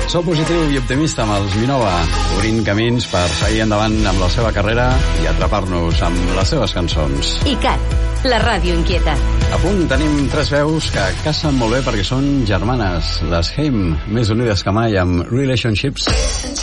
Sou positiu i optimista amb els Minova, obrint camins per seguir endavant amb la seva carrera i atrapar-nos amb les seves cançons. ICAT, la ràdio inquieta. A punt tenim 3 veus que casen molt bé perquè són germanes, les Haim, més unides que mai amb Relationships.